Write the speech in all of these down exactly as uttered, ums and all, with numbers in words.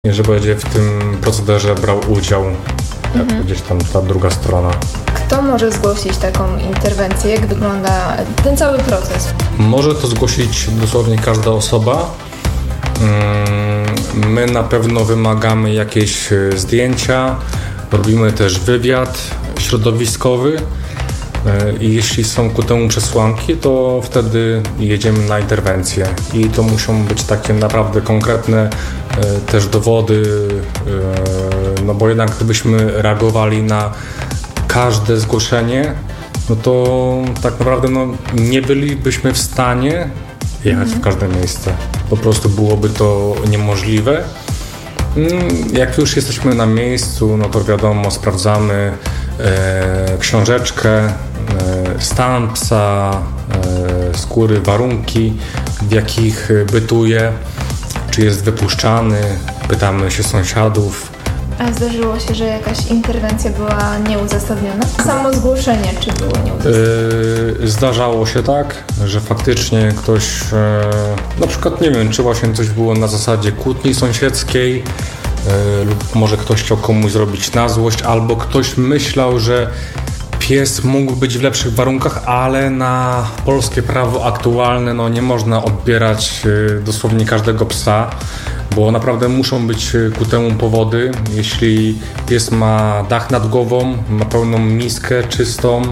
że będzie w tym procederze brał udział mhm. gdzieś tam ta druga strona. Kto może zgłosić taką interwencję? Jak wygląda ten cały proces? Może to zgłosić dosłownie każda osoba. My na pewno wymagamy jakieś zdjęcia, robimy też wywiad środowiskowy i jeśli są ku temu przesłanki, to wtedy jedziemy na interwencję i to muszą być takie naprawdę konkretne też dowody, no bo jednak gdybyśmy reagowali na każde zgłoszenie, no to tak naprawdę no, nie bylibyśmy w stanie jechać w każde miejsce. Po prostu byłoby to niemożliwe. Jak już jesteśmy na miejscu, no to wiadomo, sprawdzamy e, książeczkę, e, stan psa, e, skóry, warunki, w jakich bytuje, czy jest wypuszczany, pytamy się sąsiadów. A zdarzyło się, że jakaś interwencja była nieuzasadniona? Samo zgłoszenie, czy było nieuzasadnione? Yy, zdarzało się tak, że faktycznie ktoś, yy, na przykład nie wiem, czy właśnie coś było na zasadzie kłótni sąsiedzkiej, yy, lub może ktoś chciał komuś zrobić na złość, albo ktoś myślał, że pies mógł być w lepszych warunkach, ale na polskie prawo aktualne no, nie można odbierać yy, dosłownie każdego psa, bo naprawdę muszą być ku temu powody. Jeśli pies ma dach nad głową, ma pełną miskę czystą,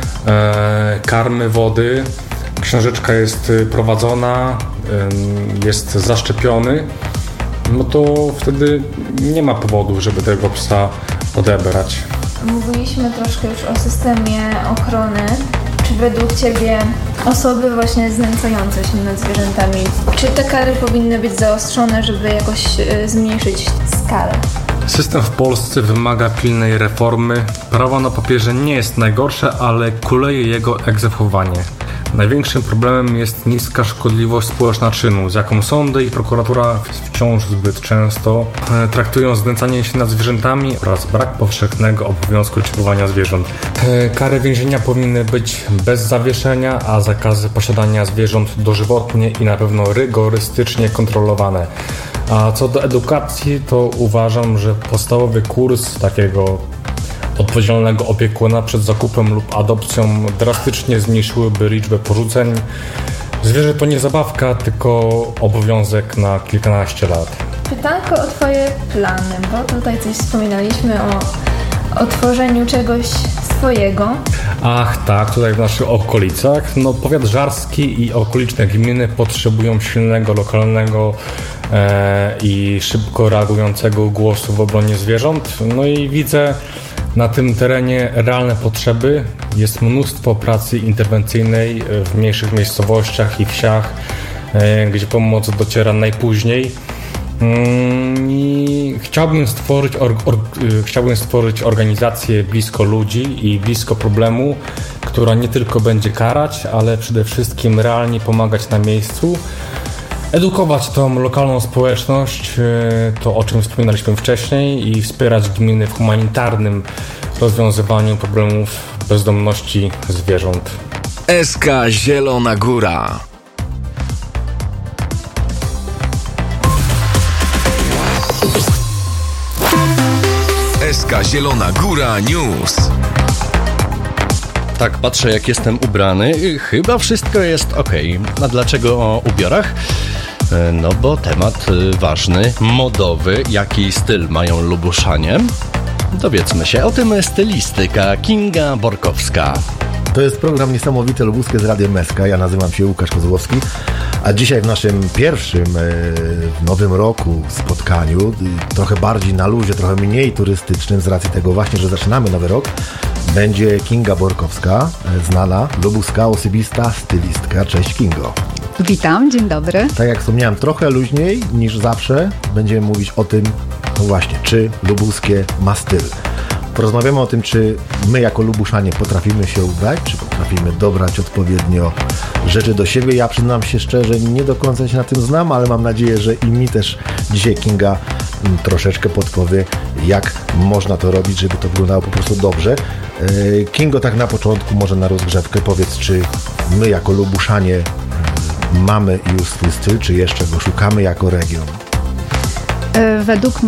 e, karmy, wody, książeczka jest prowadzona, e, jest zaszczepiony, no to wtedy nie ma powodu, żeby tego psa odebrać. Mówiliśmy troszkę już o systemie ochrony. Czy według Ciebie osoby właśnie znęcające się nad zwierzętami, czy te kary powinny być zaostrzone, żeby jakoś zmniejszyć skalę? System w Polsce wymaga pilnej reformy. Prawo na papierze nie jest najgorsze, ale kuleje jego egzekwowanie. Największym problemem jest niska szkodliwość społeczna czynu, z jaką sądy i prokuratura wciąż zbyt często traktują znęcanie się nad zwierzętami oraz brak powszechnego obowiązku liczbowania zwierząt. Kary więzienia powinny być bez zawieszenia, a zakazy posiadania zwierząt dożywotnie i na pewno rygorystycznie kontrolowane. A co do edukacji, to uważam, że podstawowy kurs takiego odpowiedzialnego opiekuna przed zakupem lub adopcją drastycznie zmniejszyłyby liczbę porzuceń. Zwierzę to nie zabawka, tylko obowiązek na kilkanaście lat. Pytanko o Twoje plany, bo tutaj coś wspominaliśmy o, o tworzeniu czegoś swojego. Ach tak, tutaj w naszych okolicach. No, powiat żarski i okoliczne gminy potrzebują silnego, lokalnego e, i szybko reagującego głosu w obronie zwierząt. No i widzę na tym terenie realne potrzeby. Jest mnóstwo pracy interwencyjnej w mniejszych miejscowościach i wsiach, gdzie pomoc dociera najpóźniej. I chciałbym stworzyć, or, or, chciałbym stworzyć organizację blisko ludzi i blisko problemu, która nie tylko będzie karać, ale przede wszystkim realnie pomagać na miejscu. Edukować tą lokalną społeczność, to o czym wspominaliśmy wcześniej, i wspierać gminy w humanitarnym rozwiązywaniu problemów bezdomności zwierząt. S K Zielona Góra. S K Zielona Góra News. Tak, patrzę jak jestem ubrany, chyba wszystko jest okej. A dlaczego o ubiorach? No bo temat ważny, modowy. Jaki styl mają Lubuszanie? Dowiedzmy się o tym stylistyka Kinga Borkowska. To jest program Niesamowite Lubuskie z Radiem S K. Ja nazywam się Łukasz Kozłowski, a dzisiaj w naszym pierwszym w nowym roku spotkaniu, trochę bardziej na luzie, trochę mniej turystycznym z racji tego właśnie, że zaczynamy nowy rok, będzie Kinga Borkowska, znana lubuska osobista stylistka. Cześć Kingo. Witam, dzień dobry. Tak jak wspomniałem, trochę luźniej niż zawsze będziemy mówić o tym, no właśnie, czy lubuskie ma styl. Porozmawiamy o tym, czy my jako Lubuszanie potrafimy się ubrać, czy potrafimy dobrać odpowiednio rzeczy do siebie. Ja przyznam się szczerze, nie do końca się na tym znam, ale mam nadzieję, że i mi też dzisiaj Kinga troszeczkę podpowie, jak można to robić, żeby to wyglądało po prostu dobrze. Kingo, tak na początku, może na rozgrzewkę powiedz, czy my jako Lubuszanie mamy już swój styl, czy jeszcze go szukamy jako region? Według